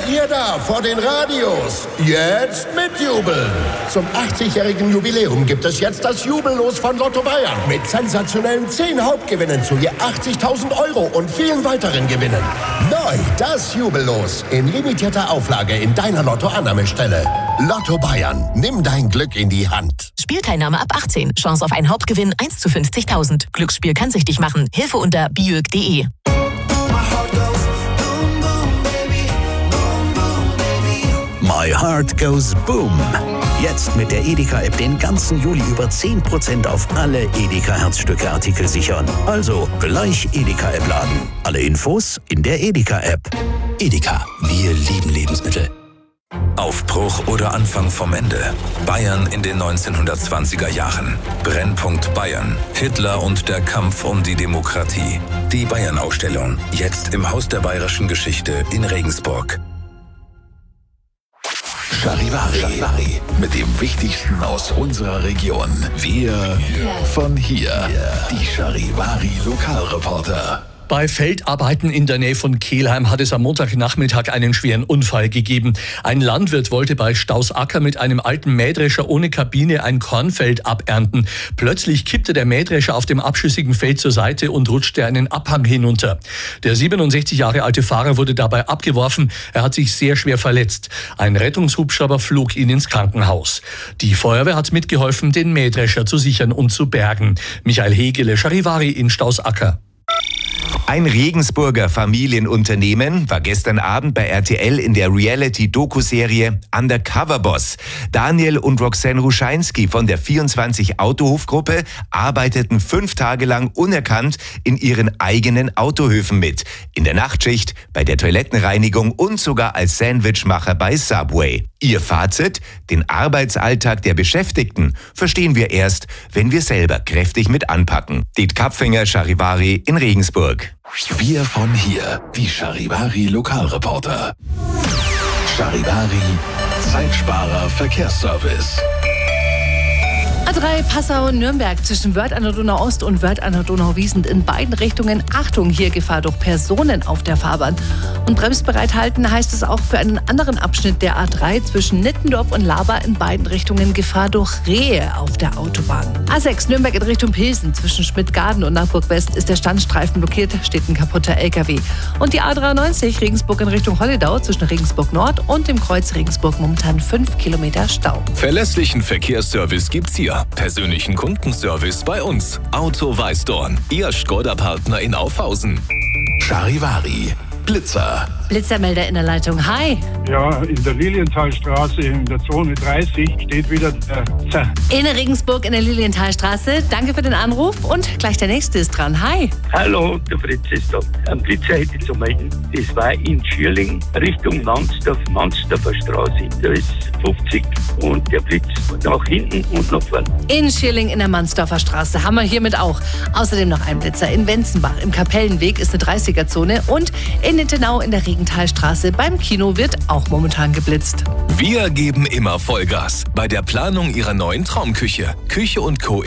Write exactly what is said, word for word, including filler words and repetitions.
ihr da vor den Radios, jetzt mitjubeln. Zum achtzigjährigen Jubiläum gibt es jetzt das Jubellos von Lotto Bayern. Mit sensationellen zehn Hauptgewinnen zu je achtzigtausend Euro und vielen weiteren Gewinnen. Neu das Jubellos in limitierter Auflage in deiner Lotto-Annahmestelle. Lotto Bayern, nimm dein Glück in die Hand. Spielteilnahme ab achtzehn. Chance auf einen Hauptgewinn eins zu fünfzigtausend. Glücksspiel kann süchtig machen. Hilfe unter biög punkt de. My Heart Goes Boom. Jetzt mit der Edeka-App den ganzen Juli über zehn Prozent auf alle Edeka-Herzstücke-Artikel sichern. Also gleich Edeka-App laden. Alle Infos in der Edeka-App. Edeka, wir lieben Lebensmittel. Aufbruch oder Anfang vom Ende. Bayern in den neunzehnhundertzwanziger Jahren. Brennpunkt Bayern. Hitler und der Kampf um die Demokratie. Die Bayern-Ausstellung. Jetzt im Haus der bayerischen Geschichte in Regensburg. Charivari. Charivari. Mit dem Wichtigsten aus unserer Region. Wir von hier. Die Charivari Lokalreporter. Bei Feldarbeiten in der Nähe von Kelheim hat es am Montagnachmittag einen schweren Unfall gegeben. Ein Landwirt wollte bei Stausacker mit einem alten Mähdrescher ohne Kabine ein Kornfeld abernten. Plötzlich kippte der Mähdrescher auf dem abschüssigen Feld zur Seite und rutschte einen Abhang hinunter. Der siebenundsechzig Jahre alte Fahrer wurde dabei abgeworfen. Er hat sich sehr schwer verletzt. Ein Rettungshubschrauber flog ihn ins Krankenhaus. Die Feuerwehr hat mitgeholfen, den Mähdrescher zu sichern und zu bergen. Michael Hegele, Charivari in Stausacker. Ein Regensburger Familienunternehmen war gestern Abend bei R T L in der Reality-Doku-Serie Undercover Boss. Daniel und Roxanne Ruscheinski von der vierundzwanzig Autohofgruppe arbeiteten fünf Tage lang unerkannt in ihren eigenen Autohöfen mit. In der Nachtschicht, bei der Toilettenreinigung und sogar als Sandwichmacher bei Subway. Ihr Fazit? Den Arbeitsalltag der Beschäftigten verstehen wir erst, wenn wir selber kräftig mit anpacken. Diet Kapfinger, Charivari in Regensburg. Wir von hier, die Charivari Lokalreporter. Charivari, Zeitsparer Verkehrsservice. A drei Passau-Nürnberg zwischen Wörth an der Donau-Ost und Wörth an der Donau-Wiesent in beiden Richtungen. Achtung, hier Gefahr durch Personen auf der Fahrbahn. Und bremsbereit halten heißt es auch für einen anderen Abschnitt der A drei zwischen Nittendorf und Laba in beiden Richtungen Gefahr durch Rehe auf der Autobahn. A sechs Nürnberg in Richtung Pilsen zwischen Schmidtgarden und Nachburg West ist der Standstreifen blockiert, steht ein kaputter L K W. Und die A dreiundneunzig Regensburg in Richtung Holledau zwischen Regensburg Nord und dem Kreuz Regensburg momentan fünf Kilometer Stau. Verlässlichen Verkehrsservice gibt's hier. Persönlichen Kundenservice bei uns. Auto Weißdorn. Ihr Skoda-Partner in Aufhausen. Charivari. Blitzer. Blitzermelder in der Leitung. Hi. Ja, in der Lilienthalstraße in der Zone dreißig steht wieder der Z. In Regensburg in der Lilienthalstraße. Danke für den Anruf und gleich der nächste ist dran. Hi. Hallo, der Fritz ist da. Ein Blitzer hätte ich zu melden. Das war in Schierling Richtung Mansdorf, Mansdorfer Straße. Da ist fünfzig und der Blitz nach hinten und nach vorne. In Schierling in der Mansdorfer Straße haben wir hiermit auch. Außerdem noch einen Blitzer in Wenzenbach. Im Kapellenweg ist eine dreißiger-Zone und in Nittenau in der Regenthalstraße beim Kino wird auch momentan geblitzt. Wir geben immer Vollgas bei der Planung Ihrer neuen Traumküche. Küche und Co.